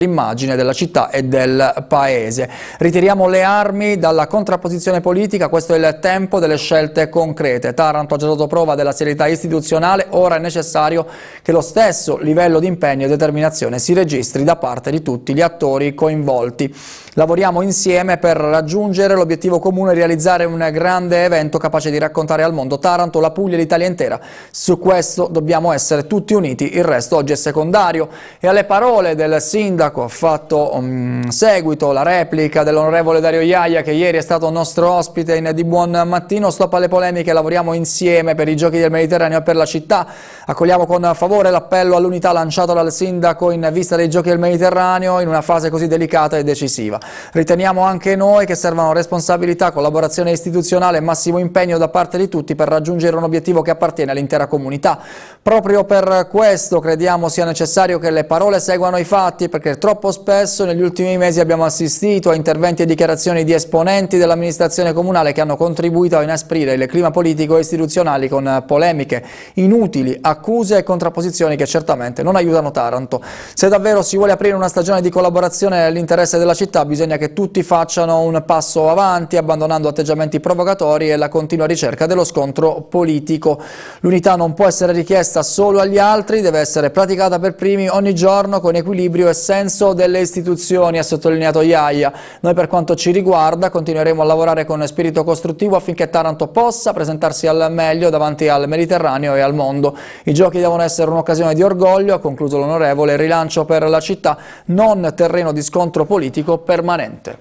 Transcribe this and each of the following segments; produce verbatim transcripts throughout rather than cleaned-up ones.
l'immagine della città e del paese. Ritiriamo le armi dalla contrapposizione politica, questo è il tempo delle scelte concrete. Taranto ha già dato prova della serietà istituzionale, ora è necessario che lo stesso livello di impegno e determinazione si registri da parte di tutti gli attori coinvolti. Lavoriamo insieme per raggiungere l'obiettivo comune e realizzare un grande evento capace di raccontare al mondo Taranto, la Puglia e l'Italia intera. Su questo dobbiamo essere tutti uniti, il resto oggi è secondario. E alle parole del sindaco ha fatto um, seguito la replica dell'onorevole Dario Iaia, che ieri è stato nostro ospite in Di Buon Mattino. Stop alle polemiche, lavoriamo insieme per i Giochi del Mediterraneo e per la città. Accogliamo con favore l'appello all'unità lanciato dal sindaco in vista dei Giochi del Mediterraneo in una fase così delicata e decisiva. Riteniamo anche noi che servano responsabilità, collaborazione istituzionale e massimo impegno da parte di tutti per raggiungere un obiettivo che appartiene all'intera comunità. Proprio per questo crediamo sia necessario che le parole seguano i fatti, perché troppo spesso negli ultimi mesi abbiamo assistito a interventi e dichiarazioni di esponenti dell'amministrazione comunale che hanno contribuito a inasprire il clima politico e istituzionale con polemiche inutili, accuse e contrapposizioni che certamente non aiutano Taranto. Se davvero si vuole aprire una stagione di collaborazione nell'interesse della città, bisogna che tutti facciano un passo avanti, abbandonando atteggiamenti provocatori e la continua ricerca dello scontro politico. L'unità non può essere richiesta solo agli altri, deve essere praticata per primi ogni giorno con equilibrio e senso delle istituzioni, ha sottolineato Iaia. Noi, per quanto ci riguarda, continueremo a lavorare con spirito costruttivo affinché Taranto possa presentarsi al meglio davanti al Mediterraneo e al mondo. I Giochi devono essere un'occasione di orgoglio, ha concluso l'onorevole, rilancio per la città, non terreno di scontro politico permanente.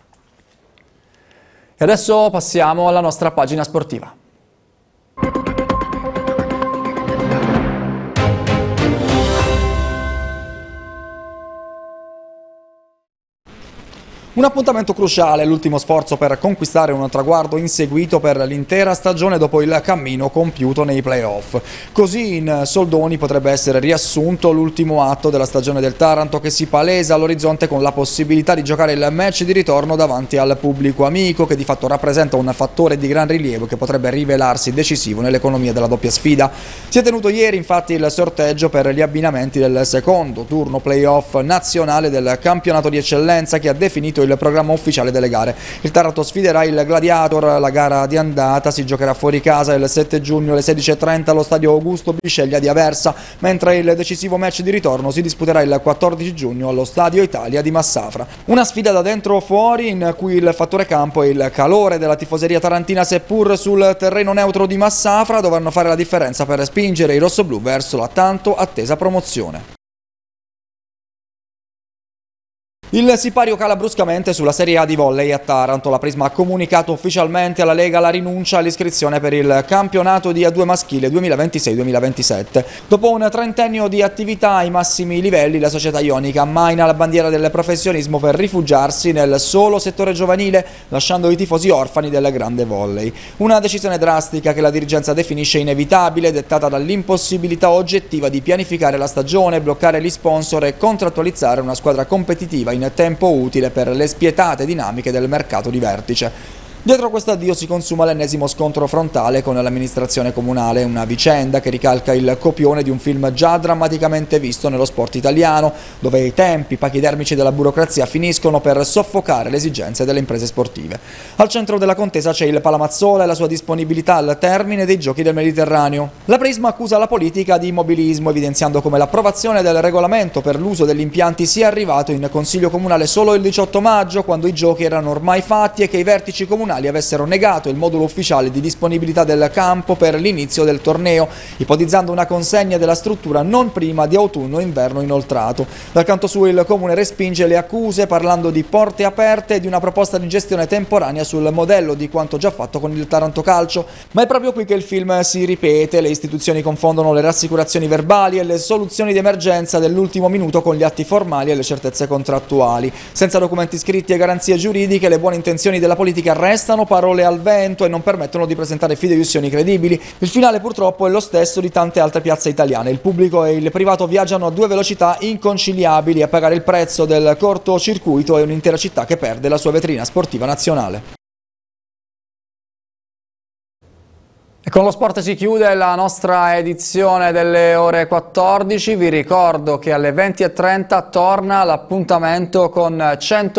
E adesso passiamo alla nostra pagina sportiva. Un appuntamento cruciale, l'ultimo sforzo per conquistare un traguardo inseguito per l'intera stagione dopo il cammino compiuto nei play-off. Così in soldoni potrebbe essere riassunto l'ultimo atto della stagione del Taranto, che si palesa all'orizzonte con la possibilità di giocare il match di ritorno davanti al pubblico amico, che di fatto rappresenta un fattore di gran rilievo che potrebbe rivelarsi decisivo nell'economia della doppia sfida. Si è tenuto ieri infatti il sorteggio per gli abbinamenti del secondo turno play-off nazionale del campionato di eccellenza, che ha definito il programma ufficiale delle gare. Il Taranto sfiderà il Gladiator, la gara di andata si giocherà fuori casa il sette giugno alle sedici e trenta allo stadio Augusto Bisceglia di Aversa, mentre il decisivo match di ritorno si disputerà il quattordici giugno allo stadio Italia di Massafra. Una sfida da dentro o fuori in cui il fattore campo e il calore della tifoseria tarantina, seppur sul terreno neutro di Massafra, dovranno fare la differenza per spingere i rossoblù verso la tanto attesa promozione. Il sipario cala bruscamente sulla Serie A di volley a Taranto. La Prisma ha comunicato ufficialmente alla Lega la rinuncia all'iscrizione per il campionato di A due maschile duemilaventisei duemilaventisette. Dopo un trentennio di attività ai massimi livelli, la società ionica ammaina la bandiera del professionismo per rifugiarsi nel solo settore giovanile, lasciando i tifosi orfani del grande volley. Una decisione drastica che la dirigenza definisce inevitabile, dettata dall'impossibilità oggettiva di pianificare la stagione, bloccare gli sponsor e contrattualizzare una squadra competitiva in tempo utile per le spietate dinamiche del mercato di vertice. Dietro questo addio si consuma l'ennesimo scontro frontale con l'amministrazione comunale, una vicenda che ricalca il copione di un film già drammaticamente visto nello sport italiano, dove i tempi pachidermici della burocrazia finiscono per soffocare le esigenze delle imprese sportive. Al centro della contesa c'è il Palamazzola e la sua disponibilità al termine dei Giochi del Mediterraneo. La Prisma accusa la politica di immobilismo, evidenziando come l'approvazione del regolamento per l'uso degli impianti sia arrivato in Consiglio Comunale solo il diciotto maggio, quando i giochi erano ormai fatti e che i vertici comunali avessero negato il modulo ufficiale di disponibilità del campo per l'inizio del torneo, ipotizzando una consegna della struttura non prima di autunno-inverno inoltrato. Dal canto suo il Comune respinge le accuse, parlando di porte aperte e di una proposta di gestione temporanea sul modello di quanto già fatto con il Taranto Calcio. Ma è proprio qui che il film si ripete, le istituzioni confondono le rassicurazioni verbali e le soluzioni di emergenza dell'ultimo minuto con gli atti formali e le certezze contrattuali. Senza documenti scritti e garanzie giuridiche, le buone intenzioni della politica restano Restano parole al vento e non permettono di presentare fideiussioni credibili. Il finale purtroppo è lo stesso di tante altre piazze italiane. Il pubblico e il privato viaggiano a due velocità inconciliabili, a pagare il prezzo del cortocircuito è un'intera città che perde la sua vetrina sportiva nazionale. E con lo sport si chiude la nostra edizione delle ore quattordici. Vi ricordo che alle venti e trenta torna l'appuntamento con cento